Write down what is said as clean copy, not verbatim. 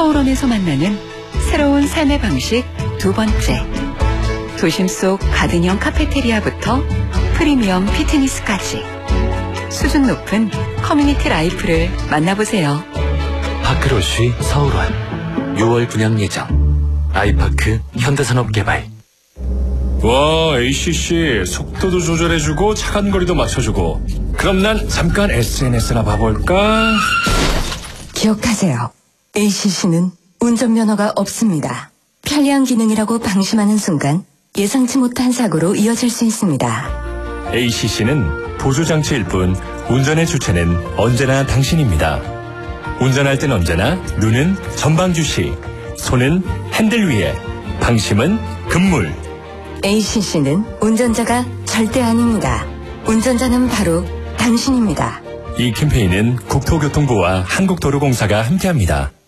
서울원에서 만나는 새로운 삶의 방식 두 번째. 도심 속 가든형 카페테리아부터 프리미엄 피트니스까지 수준 높은 커뮤니티 라이프를 만나보세요. 파크로쉬 서울원 6월 분양 예정. 아이파크 현대산업개발. 와, ACC 속도도 조절해주고 차간거리도 맞춰주고. 그럼 난 잠깐 SNS나 봐볼까? 기억하세요. ACC는 운전면허가 없습니다. 편리한 기능이라고 방심하는 순간 예상치 못한 사고로 이어질 수 있습니다. ACC는 보조장치일 뿐 운전의 주체는 언제나 당신입니다. 운전할 땐 언제나 눈은 전방 주시, 손은 핸들 위에, 방심은 금물. ACC는 운전자가 절대 아닙니다. 운전자는 바로 당신입니다. 이 캠페인은 국토교통부와 한국도로공사가 함께합니다.